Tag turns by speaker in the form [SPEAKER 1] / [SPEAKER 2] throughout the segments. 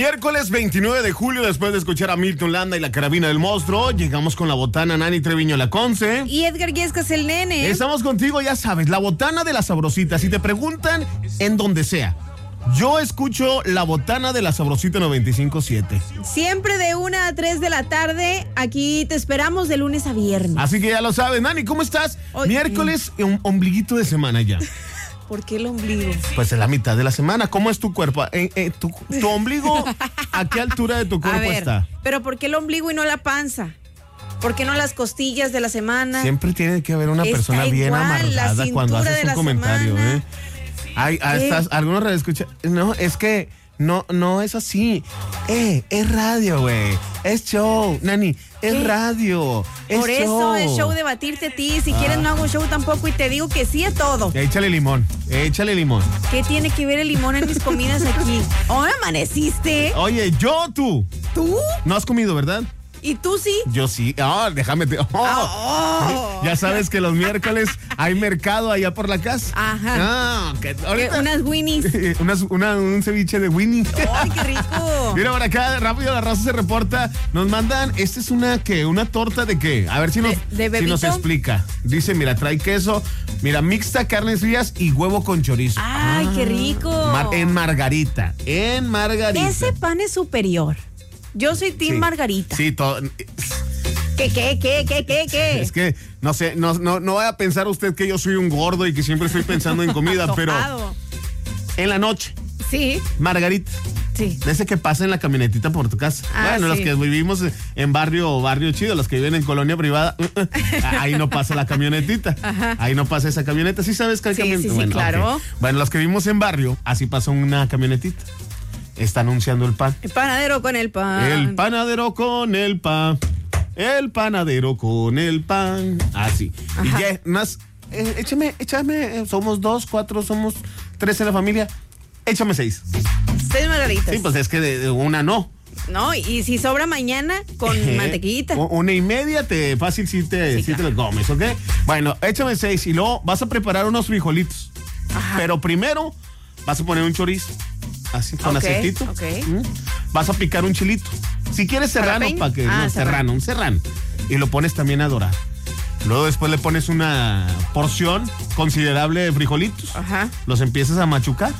[SPEAKER 1] Miércoles 29 de julio, después de escuchar a Milton Landa y la Carabina del Monstruo, llegamos con la botana Nani Treviño Laconce.
[SPEAKER 2] Y Edgar Yescas, el nene.
[SPEAKER 1] Estamos contigo, ya sabes, la botana de la sabrosita. Si te preguntan, en donde sea. Yo escucho la botana de la sabrosita 95.7.
[SPEAKER 2] Siempre de 1 a 3 de la tarde. Aquí te esperamos de lunes a viernes.
[SPEAKER 1] Así que ya lo sabes. Nani, ¿cómo estás? Oye. Miércoles, ombliguito de semana ya.
[SPEAKER 2] ¿Por qué el ombligo?
[SPEAKER 1] Pues en la mitad de la semana. ¿Cómo es tu cuerpo? ¿Tu ombligo a qué altura de tu cuerpo está?
[SPEAKER 2] Pero ¿por qué el ombligo y no la panza? ¿Por qué no las costillas de la semana?
[SPEAKER 1] Siempre tiene que haber una persona bien amargada cuando haces un comentario, ¿eh? Algunos radioescuchas. No, es que no es así. Es radio, güey. Es show, Nani. Es radio. Es
[SPEAKER 2] Por eso es show de batirte a ti. Si quieres, no hago show tampoco y te digo que sí a todo.
[SPEAKER 1] Échale limón.
[SPEAKER 2] ¿Qué tiene que ver el limón en mis comidas aquí? ¿Oh, amaneciste?
[SPEAKER 1] Oye, tú.
[SPEAKER 2] ¿Tú?
[SPEAKER 1] No has comido, ¿verdad?
[SPEAKER 2] ¿Y tú sí?
[SPEAKER 1] Yo sí. Déjame. Ya sabes que los miércoles hay mercado allá por la casa.
[SPEAKER 2] Ajá. Unas Winnies.
[SPEAKER 1] Un ceviche de Winnie.
[SPEAKER 2] ¡Ay, qué rico!
[SPEAKER 1] Mira, por acá, rápido la raza se reporta. Nos mandan, esta es una torta de qué. A ver si nos explica. Dice, mira, trae queso. Mira, mixta, carnes frías y huevo con chorizo.
[SPEAKER 2] ¡Ay, qué rico!
[SPEAKER 1] En margarita.
[SPEAKER 2] Ese pan es superior. Yo soy team Margarita.
[SPEAKER 1] Sí, todo.
[SPEAKER 2] ¿Qué?
[SPEAKER 1] Es que, no sé, no vaya a pensar usted que yo soy un gordo y que siempre estoy pensando en comida, pero en la noche.
[SPEAKER 2] Sí.
[SPEAKER 1] Margarita.
[SPEAKER 2] Sí.
[SPEAKER 1] De ese que pasa en la camionetita por tu casa. Bueno, los que vivimos en barrio chido, los que viven en colonia privada, ahí no pasa la camionetita.
[SPEAKER 2] Ajá.
[SPEAKER 1] Ahí no pasa esa camioneta. ¿Sí sabes que hay camioneta?
[SPEAKER 2] Sí, claro.
[SPEAKER 1] Okay. Bueno, los que vivimos en barrio, así pasa una camionetita. Está anunciando el pan.
[SPEAKER 2] El panadero con el pan.
[SPEAKER 1] El panadero con el pan. El panadero con el pan. Así. Y ya, échame. Somos 2, 4, somos 3 en la familia. Échame 6.
[SPEAKER 2] 6 margaritas.
[SPEAKER 1] Sí, pues es que de una no.
[SPEAKER 2] No, y si sobra mañana, con mantequillita.
[SPEAKER 1] 1:30 fácil si te lo comes, ¿ok? Bueno, échame 6 y luego vas a preparar unos frijolitos.
[SPEAKER 2] Ajá.
[SPEAKER 1] Pero primero vas a poner un chorizo. Así, con aceitito.
[SPEAKER 2] Okay.
[SPEAKER 1] Vas a picar un chilito. Si quieres serrano, para que un serrano. Y lo pones también a dorar. Luego después le pones una porción considerable de frijolitos.
[SPEAKER 2] Ajá.
[SPEAKER 1] Los empiezas a machucar.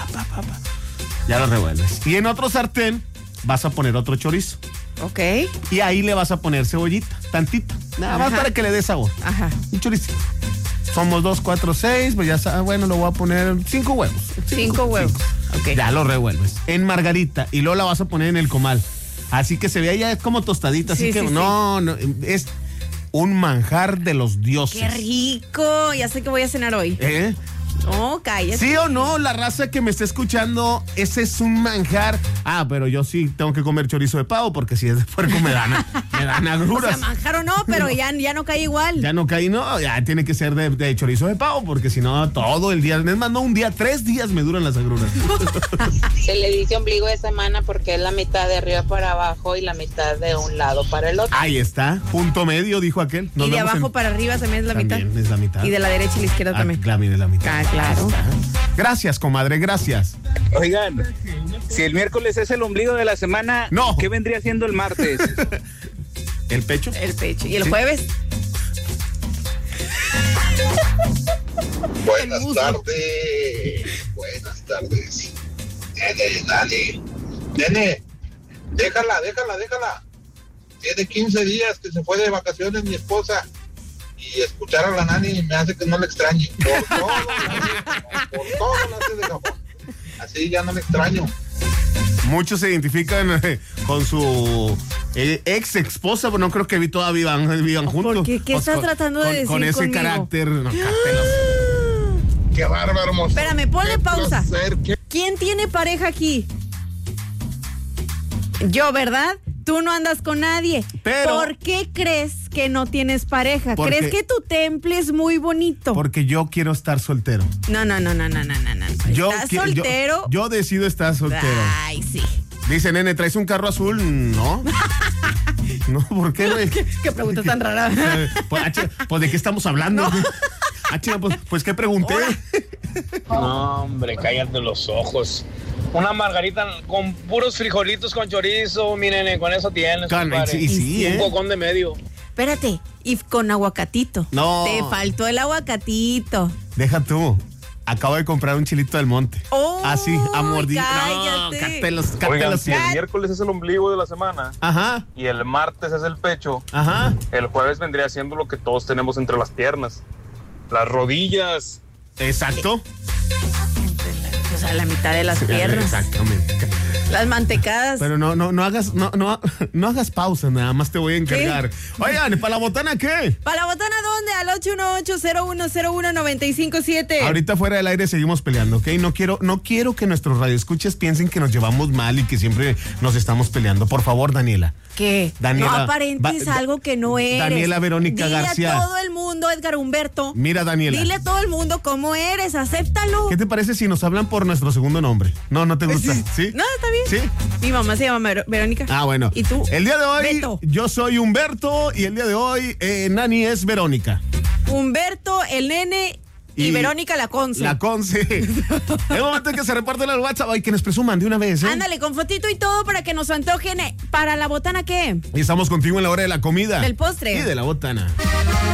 [SPEAKER 1] Ya los revuelves. Y en otro sartén vas a poner otro chorizo.
[SPEAKER 2] Ok.
[SPEAKER 1] Y ahí le vas a poner cebollita, tantita. Nada más para que le dé sabor.
[SPEAKER 2] Ajá.
[SPEAKER 1] Un choricito. Somos 2, 4, 6, pues ya sabes, bueno, lo voy a poner 5 huevos.
[SPEAKER 2] 5 huevos. Okay.
[SPEAKER 1] Ya lo revuelves. En margarita y luego la vas a poner en el comal. Así que se vea ya como tostadita. Así que no, es un manjar de los dioses.
[SPEAKER 2] ¡Qué rico! Ya sé que voy a cenar hoy. No, cállate.
[SPEAKER 1] ¿Sí o no? La raza que me está escuchando, ese es un manjar. Pero yo sí tengo que comer chorizo de pavo porque si es de puerco me dan agruras.
[SPEAKER 2] O sea, manjar o no, pero ya no cae igual.
[SPEAKER 1] Ya no cae, no. Ya tiene que ser de chorizo de pavo porque si no, todo el día. Es más, no un día, 3 días me duran las agruras.
[SPEAKER 3] Se le dice ombligo de semana porque es la mitad de arriba para abajo y la mitad de un lado para el otro.
[SPEAKER 1] Ahí está. Punto medio, dijo aquel.
[SPEAKER 2] Y de abajo para arriba también es la mitad.
[SPEAKER 1] También es la mitad.
[SPEAKER 2] Y de la derecha y la izquierda también.
[SPEAKER 1] También es la mitad.
[SPEAKER 2] Claro.
[SPEAKER 1] Gracias, comadre, gracias.
[SPEAKER 4] Oigan, si el miércoles es el ombligo de la semana,
[SPEAKER 1] no.
[SPEAKER 4] ¿Qué vendría siendo el martes?
[SPEAKER 1] ¿El pecho?
[SPEAKER 2] El pecho. ¿Y el jueves?
[SPEAKER 5] Buenas tardes. Nene, déjala. Tiene 15 días que se fue de vacaciones mi esposa. Y escuchar a la Nani me hace que no le extrañe. Por todo la hace de Japón. Así ya no le extraño.
[SPEAKER 1] Muchos se identifican con su ex esposa, pero no creo que todavía vivan juntos.
[SPEAKER 2] ¿Por qué? ¿Qué estás tratando de decir
[SPEAKER 1] con ese
[SPEAKER 2] conmigo?
[SPEAKER 1] carácter.
[SPEAKER 5] Qué bárbaro, hermoso.
[SPEAKER 2] Espérame, ponle pausa.
[SPEAKER 5] Placer,
[SPEAKER 2] ¿Quién tiene pareja aquí? Yo, ¿verdad? Tú no andas con nadie.
[SPEAKER 1] Pero,
[SPEAKER 2] ¿por qué crees que no tienes pareja? ¿Crees que tu temple es muy bonito?
[SPEAKER 1] Porque yo quiero estar soltero.
[SPEAKER 2] No. ¿Estás soltero?
[SPEAKER 1] Yo decido estar soltero.
[SPEAKER 2] Ay, sí.
[SPEAKER 1] Dice, nene, ¿traes un carro azul? No. No, ¿por qué, güey?
[SPEAKER 2] ¿Qué pregunta tan rara?
[SPEAKER 1] Pues, ¿de qué estamos hablando?
[SPEAKER 2] No.
[SPEAKER 1] Pues, ¿qué pregunté?
[SPEAKER 6] No, hombre, cállate los ojos.
[SPEAKER 4] Una margarita con puros frijolitos con chorizo, miren, con eso tienes.
[SPEAKER 1] Sí,
[SPEAKER 4] un cocón de medio.
[SPEAKER 2] Espérate, y con aguacatito.
[SPEAKER 1] No.
[SPEAKER 2] Te faltó el aguacatito.
[SPEAKER 1] Deja tú. Acabo de comprar un chilito del monte.
[SPEAKER 2] Oh,
[SPEAKER 1] así, a mordir.
[SPEAKER 2] cállate.
[SPEAKER 1] Cátelos.
[SPEAKER 4] Oigan, si el miércoles es el ombligo de la semana.
[SPEAKER 1] Ajá.
[SPEAKER 4] Y el martes es el pecho.
[SPEAKER 1] Ajá.
[SPEAKER 4] El jueves vendría siendo lo que todos tenemos entre las piernas. Las rodillas.
[SPEAKER 1] Exacto.
[SPEAKER 2] O sea, la mitad de las piernas.
[SPEAKER 1] Exactamente.
[SPEAKER 2] Las mantecadas.
[SPEAKER 1] Pero no hagas pausa, nada más te voy a encargar. ¿Qué? Oigan, ¿para la botana qué?
[SPEAKER 2] ¿Para la botana dónde? Al 818-0101-957.
[SPEAKER 1] Ahorita fuera del aire seguimos peleando, ¿ok? No quiero que nuestros radioescuchas piensen que nos llevamos mal y que siempre nos estamos peleando. Por favor, Daniela.
[SPEAKER 2] ¿Qué?
[SPEAKER 1] Daniela,
[SPEAKER 2] no aparentes algo que no eres.
[SPEAKER 1] Daniela Verónica
[SPEAKER 2] Dile
[SPEAKER 1] García.
[SPEAKER 2] Dile a todo el mundo, Edgar Humberto.
[SPEAKER 1] Mira, Daniela.
[SPEAKER 2] Dile a todo el mundo cómo eres, acéptalo.
[SPEAKER 1] ¿Qué te parece si nos hablan por nuestro segundo nombre? ¿No te gusta? ¿Sí?
[SPEAKER 2] No, está bien.
[SPEAKER 1] ¿Sí?
[SPEAKER 2] Mi mamá se llama Verónica.
[SPEAKER 1] Ah, bueno.
[SPEAKER 2] ¿Y tú?
[SPEAKER 1] El día de hoy,
[SPEAKER 2] Beto.
[SPEAKER 1] Yo soy Humberto y el día de hoy, Nani es Verónica.
[SPEAKER 2] Humberto, el nene... Y Verónica la Conce.
[SPEAKER 1] La Conce. Es momento en que se reparten el WhatsApp. Ay, que nos presuman de una vez, ¿eh?
[SPEAKER 2] Ándale, con fotito y todo para que nos antojen. ¿Para la botana qué?
[SPEAKER 1] Y estamos contigo en la hora de la comida.
[SPEAKER 2] Del postre.
[SPEAKER 1] Y de la botana.